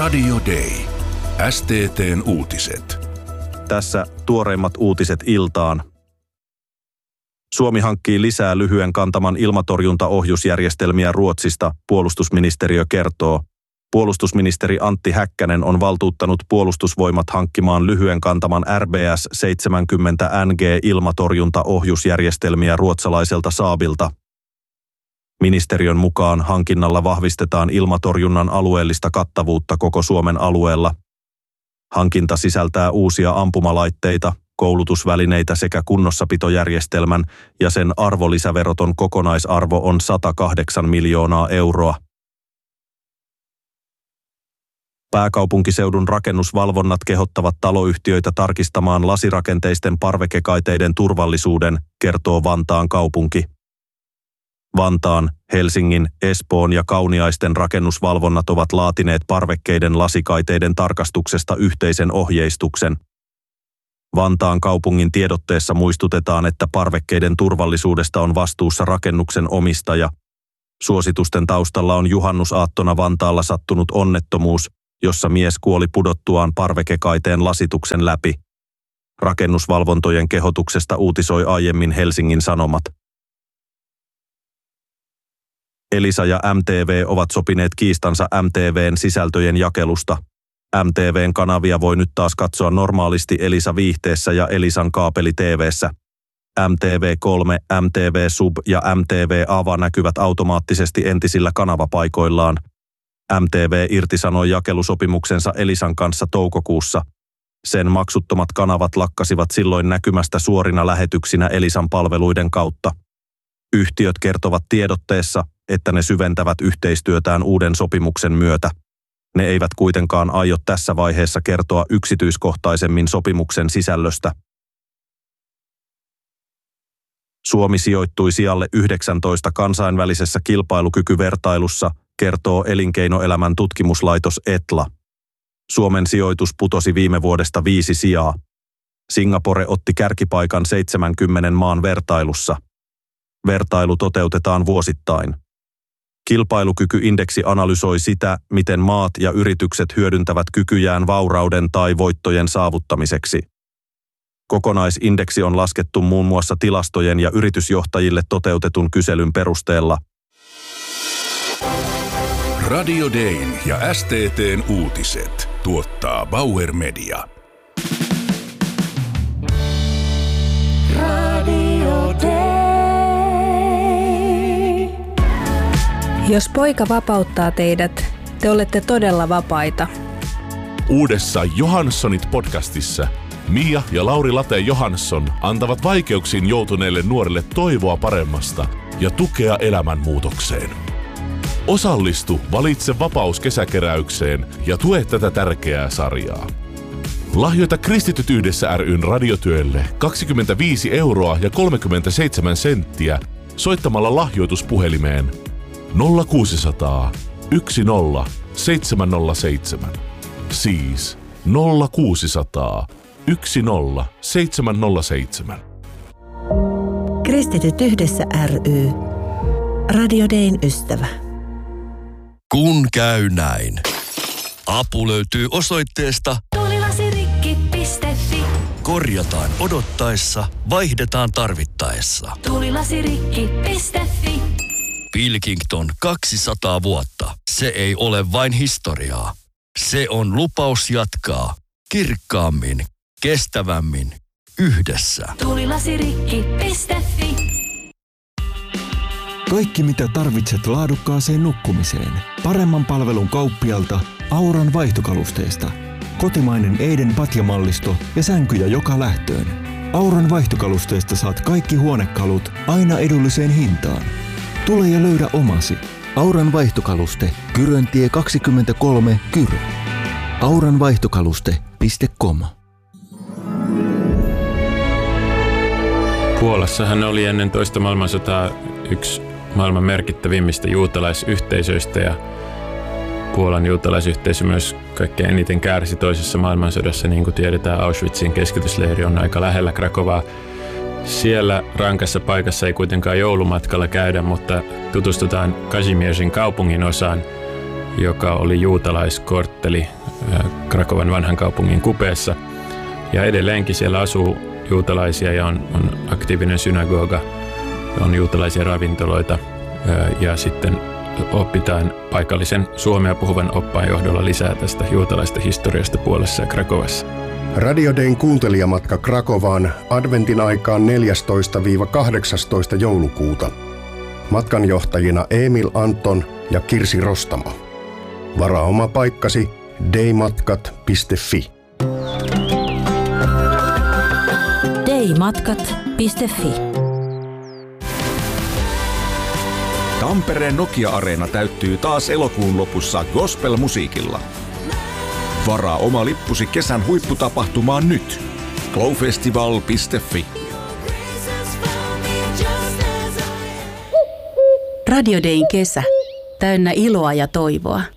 Radio Day. STT:n uutiset. Tässä tuoreimmat uutiset iltaan. Suomi hankkii lisää lyhyen kantaman ilmatorjuntaohjusjärjestelmiä Ruotsista, puolustusministeriö kertoo. Puolustusministeri Antti Häkkänen on valtuuttanut Puolustusvoimat hankkimaan lyhyen kantaman RBS-70NG-ilmatorjuntaohjusjärjestelmiä ruotsalaiselta Saabilta. Ministeriön mukaan hankinnalla vahvistetaan ilmatorjunnan alueellista kattavuutta koko Suomen alueella. Hankinta sisältää uusia ampumalaitteita, koulutusvälineitä sekä kunnossapitojärjestelmän ja sen arvonlisäveroton kokonaisarvo on 108 miljoonaa euroa. Pääkaupunkiseudun rakennusvalvonnat kehottavat taloyhtiöitä tarkistamaan lasirakenteisten parvekekaiteiden turvallisuuden, kertoo Vantaan kaupunki. Vantaan, Helsingin, Espoon ja Kauniaisten rakennusvalvonnat ovat laatineet parvekkeiden lasikaiteiden tarkastuksesta yhteisen ohjeistuksen. Vantaan kaupungin tiedotteessa muistutetaan, että parvekkeiden turvallisuudesta on vastuussa rakennuksen omistaja. Suositusten taustalla on juhannusaattona Vantaalla sattunut onnettomuus, jossa mies kuoli pudottuaan parvekekaiteen lasituksen läpi. Rakennusvalvontojen kehotuksesta uutisoi aiemmin Helsingin Sanomat. Elisa ja MTV ovat sopineet kiistansa MTVn sisältöjen jakelusta. MTVn kanavia voi nyt taas katsoa normaalisti Elisa-viihteessä ja Elisan kaapeli-TV:ssä. MTV3, MTV Sub ja MTV Ava näkyvät automaattisesti entisillä kanavapaikoillaan. MTV irtisanoi jakelusopimuksensa Elisan kanssa toukokuussa. Sen maksuttomat kanavat lakkasivat silloin näkymästä suorina lähetyksinä Elisan palveluiden kautta. Yhtiöt kertovat tiedotteessa, että ne syventävät yhteistyötään uuden sopimuksen myötä. Ne eivät kuitenkaan aio tässä vaiheessa kertoa yksityiskohtaisemmin sopimuksen sisällöstä. Suomi sijoittui sijalle 19 kansainvälisessä kilpailukykyvertailussa, kertoo elinkeinoelämän tutkimuslaitos Etla. Suomen sijoitus putosi viime vuodesta 5 sijaa. Singapore otti kärkipaikan 70 maan vertailussa. Vertailu toteutetaan vuosittain. Kilpailukykyindeksi analysoi sitä, miten maat ja yritykset hyödyntävät kykyjään vaurauden tai voittojen saavuttamiseksi. Kokonaisindeksi on laskettu muun muassa tilastojen ja yritysjohtajille toteutetun kyselyn perusteella. Radio Dayn ja STT:n uutiset tuottaa Bauer Media. Radio Day. Jos poika vapauttaa teidät, te olette todella vapaita. Uudessa Johanssonit podcastissa Mia ja Lauri Late Johansson antavat vaikeuksiin joutuneille nuorille toivoa paremmasta ja tukea elämänmuutokseen. Osallistu Valitse vapaus -kesäkeräykseen ja tue tätä tärkeää sarjaa. Lahjoita Kristityt yhdessä ry:n radiotyölle 25 € ja 37 senttiä soittamalla lahjoituspuhelimeen 0600 10 707. Siis 0600 10 707. Kristityt yhdessä ry. Radio Dayn ystävä. Kun käy näin. Apu löytyy osoitteesta tulilasirikki.fi. Korjataan odottaessa, vaihdetaan tarvittaessa. Tulilasirikki.fi. Pilkington 200 vuotta. Se ei ole vain historiaa. Se on lupaus jatkaa kirkkaammin, kestävämmin, yhdessä. Tulilasirikki.fi. Kaikki mitä tarvitset laadukkaaseen nukkumiseen. Paremman palvelun kauppialta Auran vaihtokalusteista. Kotimainen Eiden patjamallisto ja sänkyjä joka lähtöön. Auran vaihtokalusteista saat kaikki huonekalut aina edulliseen hintaan. Tule ja löydä omasi. Auran vaihtokaluste, Kyröntie 23, Kyrö. auranvaihtokaluste.com. Puolassahan oli ennen toista maailmansotaa yksi maailman merkittävimmistä juutalaisyhteisöistä ja Puolan juutalaisyhteisö myös kaikkein eniten kärsi toisessa maailmansodassa. Niin kuin tiedetään, Auschwitzin keskitysleiri on aika lähellä Krakovaa. Siellä rankassa paikassa ei kuitenkaan joulumatkalla käydä, mutta tutustutaan Kazimierzin kaupungin osaan, joka oli juutalaiskortteli Krakowan vanhan kaupungin kupeessa. Ja edelleenkin siellä asuu juutalaisia ja on aktiivinen synagoga, on juutalaisia ravintoloita ja sitten opitaan paikallisen suomea puhuvan oppaan johdolla lisää tästä juutalaista historiasta Puolassa ja Krakowassa. Radio Dayn kuuntelijamatka Krakowaan adventin aikaan 14-18 joulukuuta. Matkanjohtajina Emil Anton ja Kirsi Rostamo. Varaa oma paikkasi daymatkat.fi. daymatkat.fi. Tampereen Nokia-areena täyttyy taas elokuun lopussa gospel-musiikilla. Varaa oma lippusi kesän huipputapahtumaan nyt. glowfestival.fi. Radio Dayn kesä. Täynnä iloa ja toivoa.